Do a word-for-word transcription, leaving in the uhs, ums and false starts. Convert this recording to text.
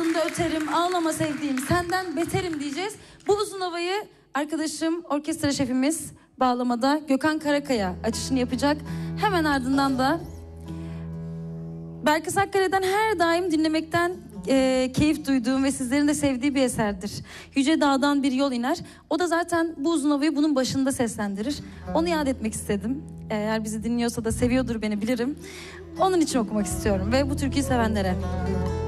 Bağrımda öterim, ağlama sevdiğim, senden beterim diyeceğiz. Bu uzun havayı arkadaşım, orkestra şefimiz bağlamada Gökhan Karakaya açışını yapacak. Hemen ardından da Belkıs Akkale'den her daim dinlemekten e, keyif duyduğum ve sizlerin de sevdiği bir eserdir. Yüce Dağdan Bir Yol iner. O da zaten bu uzun havayı bunun başında seslendirir. Onu yad etmek istedim. Eğer bizi dinliyorsa da seviyordur beni bilirim. Onun için okumak istiyorum ve bu türküyü sevenlere.